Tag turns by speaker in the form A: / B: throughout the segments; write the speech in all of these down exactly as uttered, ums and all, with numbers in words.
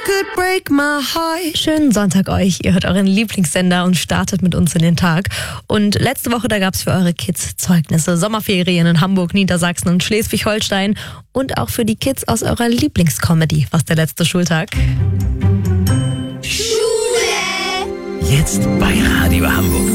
A: could break my heart.
B: Schönen Sonntag euch. Ihr hört euren Lieblingssender und startet mit uns in den Tag. Und letzte Woche, da gab es für eure Kids Zeugnisse. Sommerferien in Hamburg, Niedersachsen und Schleswig-Holstein. Und auch für die Kids aus eurer Lieblingscomedy. Was der letzte Schultag?
C: Schule!
D: Jetzt bei Radio Hamburg.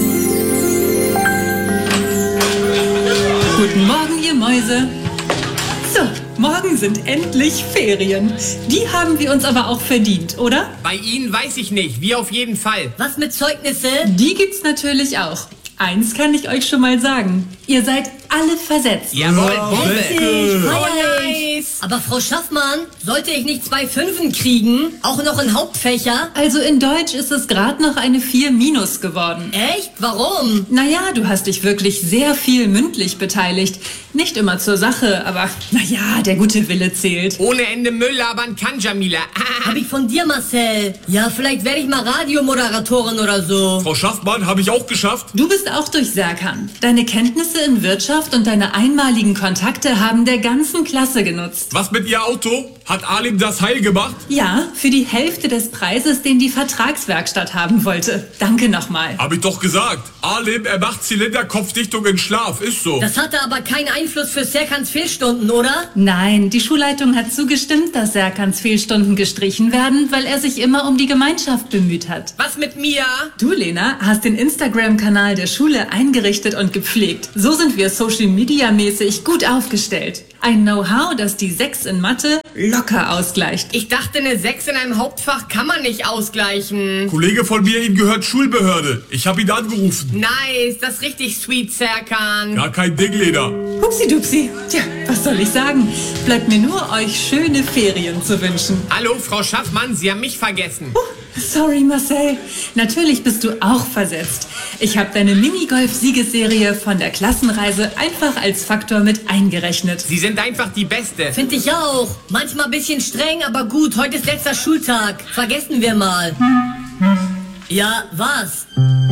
E: Guten Morgen, ihr Mäuse. So, morgen sind endlich Ferien. Die haben wir uns aber auch verdient, oder?
F: Bei Ihnen weiß ich nicht, wir auf jeden Fall.
C: Was mit Zeugnisse?
E: Die gibt's natürlich auch. Eins kann ich euch schon mal sagen. Ihr seid alle versetzt.
F: Jawohl, Bombe.
C: Oh, nice. Aber Frau Schaffmann, sollte ich nicht zwei Fünfen kriegen? Auch noch in Hauptfächer?
E: Also in Deutsch ist es gerade noch eine vier minus geworden.
C: Echt? Warum?
E: Naja, du hast dich wirklich sehr viel mündlich beteiligt. Nicht immer zur Sache, aber naja, der gute Wille zählt.
F: Ohne Ende Müll labern kann, Jamila.
C: Hab ich von dir, Marcel. Ja, vielleicht werde ich mal Radiomoderatorin oder so.
G: Frau Schaffmann, habe ich auch geschafft.
E: Du bist auch durch Serkan. Deine Kenntnisse in Wirtschaft und deine einmaligen Kontakte haben der ganzen Klasse genutzt.
G: Was mit Ihr Auto? Hat Alim das heil gemacht?
E: Ja, für die Hälfte des Preises, den die Vertragswerkstatt haben wollte. Danke nochmal.
G: Hab ich doch gesagt. Alim, er macht Zylinderkopfdichtung in Schlaf. Ist so.
C: Das hatte aber keinen Einfluss für Serkans Fehlstunden, oder?
E: Nein, die Schulleitung hat zugestimmt, dass Serkans Fehlstunden gestrichen werden, weil er sich immer um die Gemeinschaft bemüht hat.
F: Was mit mir?
E: Du, Lena, hast den Instagram-Kanal der Schule eingerichtet und gepflegt. So sind wir Social-Media-mäßig gut aufgestellt. Ein Know-how, das die sechs in Mathe locker ausgleicht.
F: Ich dachte, eine sechs in einem Hauptfach kann man nicht ausgleichen.
G: Kollege von mir, ihm gehört Schulbehörde. Ich habe ihn angerufen.
F: Nice, das ist richtig sweet, Serkan.
G: Gar kein Ding, Lena.
E: Hupsi-dupsi. Tja, was soll ich sagen? Bleibt mir nur, euch schöne Ferien zu wünschen.
F: Hallo, Frau Schaffmann, Sie haben mich vergessen.
E: Uh, sorry, Marcel. Natürlich bist du auch versetzt. Ich habe deine Minigolf-Siegesserie von der Klassenreise einfach als Faktor mit eingerechnet.
F: Sie sind einfach die Beste.
C: Find ich auch. Manchmal ein bisschen streng, aber gut. Heute ist letzter Schultag. Vergessen wir mal. Ja, was?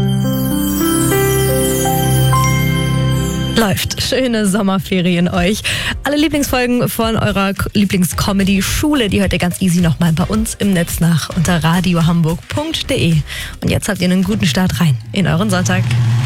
B: Läuft. Schöne Sommerferien euch. Alle Lieblingsfolgen von eurer Lieblingscomedy Schule, die hört ihr ganz easy nochmal bei uns im Netz nach unter radiohamburg punkt de. Und jetzt habt ihr einen guten Start rein in euren Sonntag.